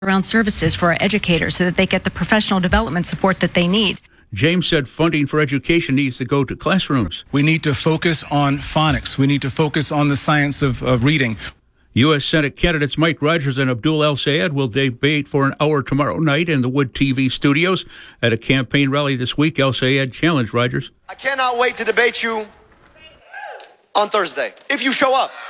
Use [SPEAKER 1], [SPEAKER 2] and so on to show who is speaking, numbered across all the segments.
[SPEAKER 1] around services for our educators so that they get the professional development support that they need.
[SPEAKER 2] James said funding for education needs to go to classrooms.
[SPEAKER 3] We need to focus on phonics. We need to focus on the science of reading.
[SPEAKER 2] U.S. Senate candidates Mike Rogers and Abdul El-Sayed will debate for an hour tomorrow night in the Wood TV studios. At a campaign rally this week, El-Sayed challenged Rogers.
[SPEAKER 4] I cannot wait to debate you on Thursday, if you show up.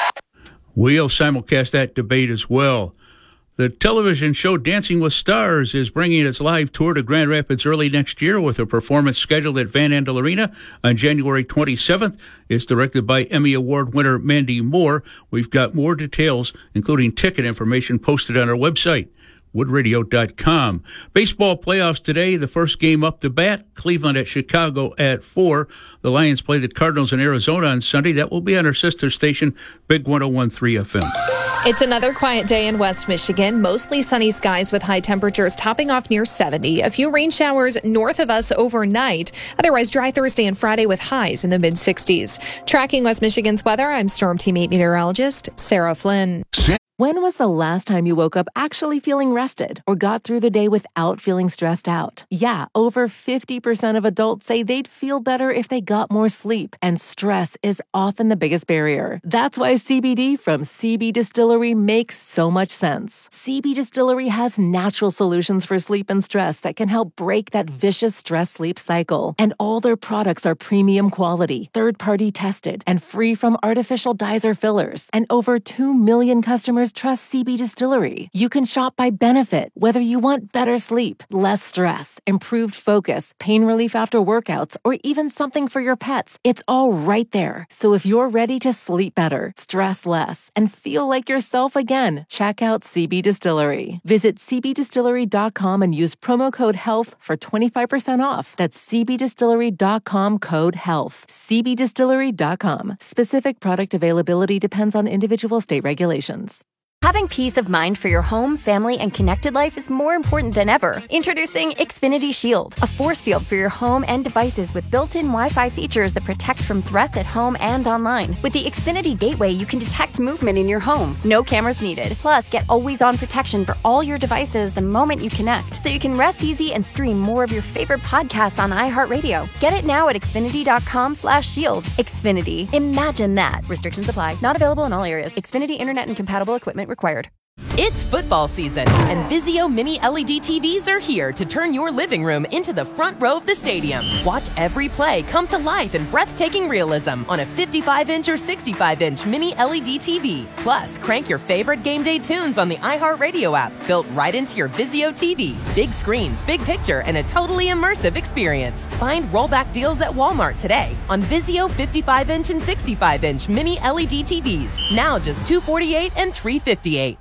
[SPEAKER 2] We'll simulcast that debate as well. The television show Dancing with Stars is bringing its live tour to Grand Rapids early next year with a performance scheduled at Van Andel Arena on January 27th. It's directed by Emmy Award winner Mandy Moore. We've got more details, including ticket information, posted on our website, woodradio.com. Baseball playoffs today. The first game up to bat, Cleveland at Chicago at 4. The Lions play the Cardinals in Arizona on Sunday. That will be on our sister station, Big 101.3 FM.
[SPEAKER 5] It's another quiet day in West Michigan. Mostly sunny skies with high temperatures topping off near 70. A few rain showers north of us overnight. Otherwise, dry Thursday and Friday with highs in the mid-60s. Tracking West Michigan's weather, I'm Storm Team 8 meteorologist Sarah Flynn.
[SPEAKER 6] When was the last time you woke up actually feeling rested or got through the day without feeling stressed out? Yeah, over 50% of adults say they'd feel better if they got more sleep, and stress is often the biggest barrier. That's why CBD from CB Distillery makes so much sense. CB Distillery has natural solutions for sleep and stress that can help break that vicious stress-sleep cycle. And all their products are premium quality, third-party tested, and free from artificial dyes or fillers. And over 2 million customers trust CB Distillery. You can shop by benefit, whether you want better sleep, less stress, improved focus, pain relief after workouts, or even something for your pets. It's all right there. So if you're ready to sleep better, stress less, and feel like yourself again, check out CB Distillery. Visit cbdistillery.com and use promo code HEALTH for 25% off. That's cbdistillery.com code HEALTH. cbdistillery.com. Specific product availability depends on individual state regulations.
[SPEAKER 7] Having peace of mind for your home, family, and connected life is more important than ever. Introducing Xfinity Shield, a force field for your home and devices with built-in Wi-Fi features that protect from threats at home and online. With the Xfinity Gateway, you can detect movement in your home. No cameras needed. Plus, get always-on protection for all your devices the moment you connect, so you can rest easy and stream more of your favorite podcasts on iHeartRadio. Get it now at Xfinity.com/shield. Xfinity. Imagine that. Restrictions apply. Not available in all areas. Xfinity Internet and compatible equipment required.
[SPEAKER 8] It's football season, and Vizio Mini LED TVs are here to turn your living room into the front row of the stadium. Watch every play come to life in breathtaking realism on a 55-inch or 65-inch Mini LED TV. Plus, crank your favorite game day tunes on the iHeartRadio app, built right into your Vizio TV. Big screens, big picture, and a totally immersive experience. Find rollback deals at Walmart today on Vizio 55-inch and 65-inch Mini LED TVs. Now just $248 and $358.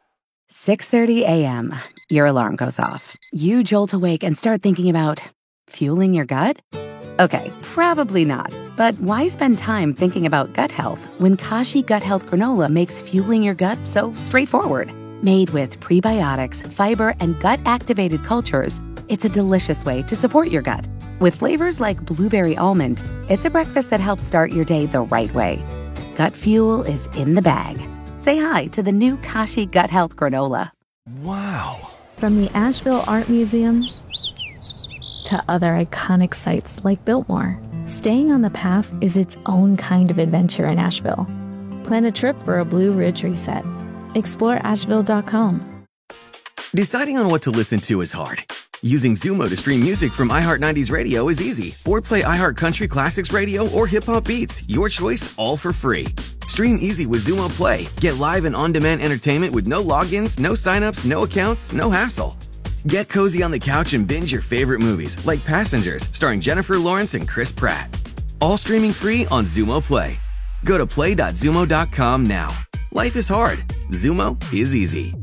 [SPEAKER 9] 6:30 a.m. Your alarm goes off. You jolt awake and start thinking about fueling your gut? Okay, probably not. But why spend time thinking about gut health when Kashi Gut Health Granola makes fueling your gut so straightforward? Made with prebiotics, fiber, and gut-activated cultures, it's a delicious way to support your gut. With flavors like blueberry almond, it's a breakfast that helps start your day the right way. Gut fuel is in the bag. Say hi to the new Kashi Gut Health Granola.
[SPEAKER 10] Wow. From the Asheville Art Museum to other iconic sites like Biltmore, staying on the path is its own kind of adventure in Asheville. Plan a trip for a Blue Ridge reset. Explore Asheville.com.
[SPEAKER 11] Deciding on what to listen to is hard. Using Xumo to stream music from iHeart 90s Radio is easy. Or play iHeart Country Classics Radio or Hip Hop Beats. Your choice, all for free. Stream easy with Xumo Play. Get live and on-demand entertainment with no logins, no signups, no accounts, no hassle. Get cozy on the couch and binge your favorite movies, like Passengers, starring Jennifer Lawrence and Chris Pratt. All streaming free on Xumo Play. Go to play.xumo.com now. Life is hard. Xumo is easy.